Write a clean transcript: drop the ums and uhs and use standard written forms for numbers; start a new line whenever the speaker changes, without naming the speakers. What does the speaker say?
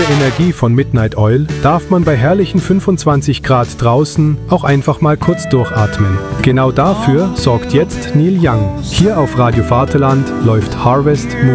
der Energie von Midnight Oil darf man bei herrlichen 25 Grad draußen auch einfach mal kurz durchatmen. Genau dafür sorgt jetzt Neil Young. Hier auf Radio Vaterland läuft Harvest Moon.